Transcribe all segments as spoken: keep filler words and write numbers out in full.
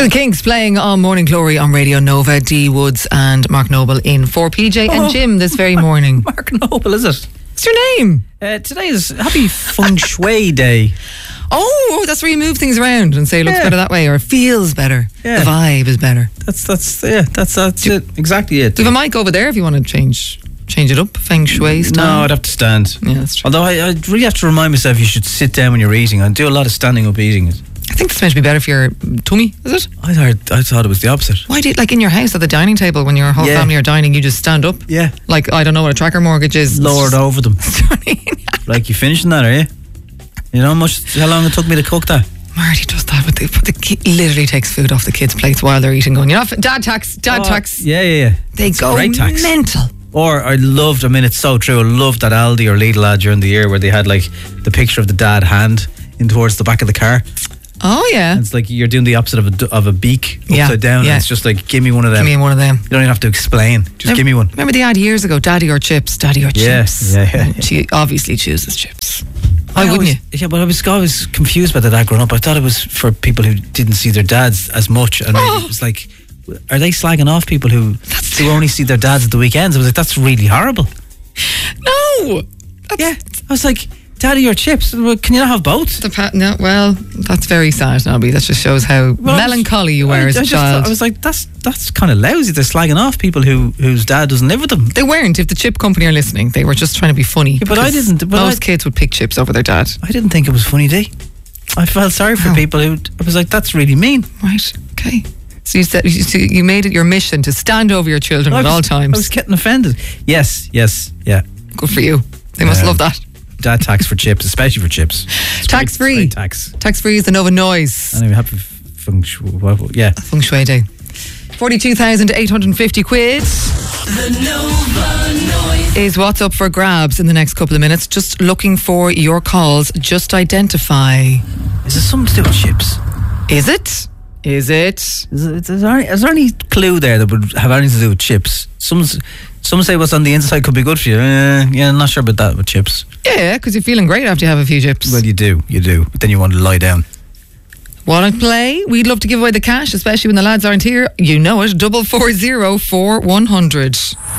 The Kinks playing on Morning Glory on Radio Nova. Dee Woods and Mark Noble in for P J and Oh, Jim this very morning. Mark Noble, is it? What's your name? Uh, today is Happy Feng Shui Day. Oh, that's where you move things around and say it looks Yeah. better that way or it feels better. Yeah. The vibe is better. That's that's yeah. That's that's it. Exactly it. Do you have a mic over there if you want to change change it up? Feng Shui style? No, I'd have to stand. Yeah, that's true. Although I, I really have to remind myself you should sit down when you're eating. I do a lot of standing up eating. I think that's meant to be better for your tummy, is it? I thought I thought it was the opposite. Why do you, like in your house at the dining table when your whole Yeah. family are dining, you just stand up? Yeah. Like, I don't know what a tracker mortgage is. Lowered over them. Like, you finishing that, are you? You know how much, how long it took me to cook that? Marty does that, but the, but the kid literally takes food off the kids' plates while they're eating, going, you know, dad tax, dad Oh, tax. Yeah, yeah, yeah. They It's a go great tax. mental. Or I loved, I mean, it's so true. I loved that Aldi or Lidl ad during the year where they had like the picture of the dad hand in towards the back of the car. Oh, yeah. And it's like you're doing the opposite of a, d- of a beak upside Yeah, down. yeah. And it's just like, give me one of them. Give me one of them. You don't even have to explain. Just Remember- give me one. Remember the ad years ago, daddy or chips, daddy or Yeah, chips? yeah, yeah, yeah. She obviously chooses chips. Why I wouldn't always, you? Yeah, but I was always confused about that growing up. I thought it was for people who didn't see their dads as much. And maybe it was like, are they slagging off people who, who only see their dads at the weekends? I was like, that's really horrible. No! That's Yeah. I was like, daddy or chips? Well, can you not have both? the pa- no, well, that's very sad, Nobby. That just shows how Well, I was- melancholy you were I, as a I just child. thought- I was like, that's that's kind of lousy. They're slagging off people who whose dad doesn't live with them. They weren't. If the chip company are listening, they were just trying to be funny. Yeah, but I because didn't- but most I- kids would pick chips over their dad. I didn't think it was funny, Dee. I felt sorry for Oh. people who. I was like, that's really mean. Right. Okay. So you said you, so you made it your mission to stand over your children I at was- all times. I was getting offended. Yes, yes, yeah. Good for you. They must Um, love that. Dad tax for chips, especially for chips. It's Tax great- free. great tax. Tax free is the Nova Noise. Anyway, happy feng shui. what- what- Yeah. Feng Shui Day. forty-two thousand eight hundred fifty quid The Nova Noise. is what's up for grabs in the next couple of minutes. Just looking for your calls. Just identify. Is there something to do with chips? Is it? Is it? Is, it, is, there any, is there any clue there that would have anything to do with chips? Some some say what's on the inside could be good for you. Uh, yeah, I'm not sure about that with chips. Yeah, because you're feeling great after you have a few chips. Well, you do, you do. But then you want to lie down. Want to play? We'd love to give away the cash, especially when the lads aren't here. You know it. Double four zero four one hundred.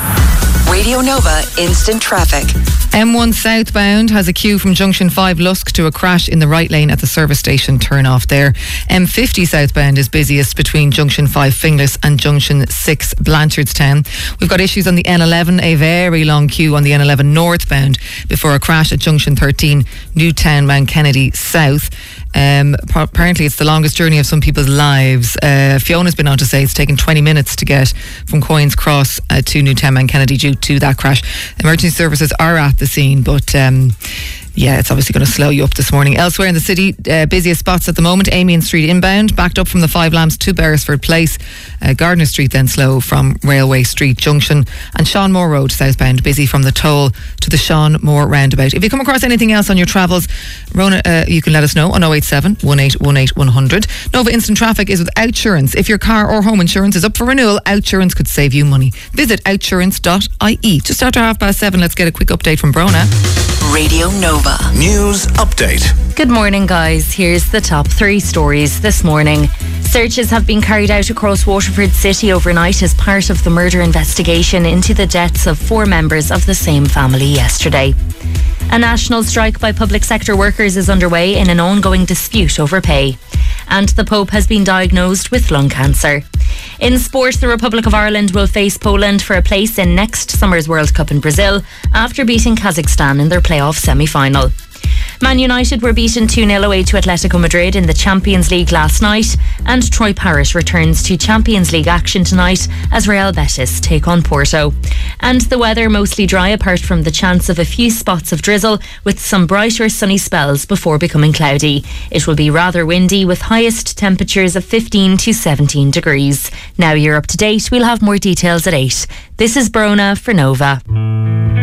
Radio Nova Instant Traffic. M one southbound has a queue from Junction five Lusk to a crash in the right lane at the service station turn off there. M fifty southbound is busiest between Junction five Finglas and Junction six Blanchardstown. We've got issues on the N eleven, a very long queue on the N eleven northbound before a crash at Junction thirteen Newtown Mount Kennedy South. Um, apparently it's the longest journey of some people's lives. Uh, Fiona's been on to say it's taken twenty minutes to get from Coynes Cross uh, to Newtown Mount Kennedy due to that crash. Emergency services are at the scene, but um, yeah, it's obviously going to slow you up this morning. Elsewhere in the city, uh, busiest spots at the moment, Amiens Street inbound, backed up from the Five Lamps to Beresford Place. Uh, Gardner Street then slow from Railway Street Junction. And Sean Moore Road southbound, busy from the toll to the Sean Moore roundabout. If you come across anything else on your travels, Rona, uh, you can let us know on oh eight seven, one eight one eight, one hundred. Nova Instant Traffic is with Outsurance. If your car or home insurance is up for renewal, Outsurance could save you money. Visit outsurance dot I E. Just after half past seven, let's get a quick update from Brona. Radio Nova. News update. Good morning, guys. Here's the top three stories this morning. Searches have been carried out across Waterford City overnight as part of the murder investigation into the deaths of four members of the same family yesterday. A national strike by public sector workers is underway in an ongoing dispute over pay. And the Pope has been diagnosed with lung cancer. In sport, the Republic of Ireland will face Poland for a place in next summer's World Cup in Brazil after beating Kazakhstan in their playoff semi-final. Man United were beaten two nil away to Atletico Madrid in the Champions League last night, and Troy Parrott returns to Champions League action tonight as Real Betis take on Porto. And the weather mostly dry apart from the chance of a few spots of drizzle with some brighter sunny spells before becoming cloudy. It will be rather windy with highest temperatures of fifteen to seventeen degrees. Now you're up to date. We'll have more details at eight. This is Brona for Nova.